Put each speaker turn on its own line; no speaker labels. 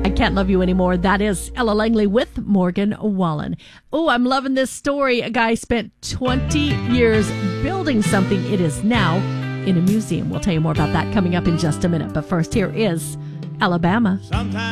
I Can't Love You Anymore. That is Ella Langley with Morgan Wallen. Oh, I'm loving this story. A guy spent 20 years building something. It is now in a museum. We'll tell you more about that coming up in just a minute. But first, here is Alabama.
Sometimes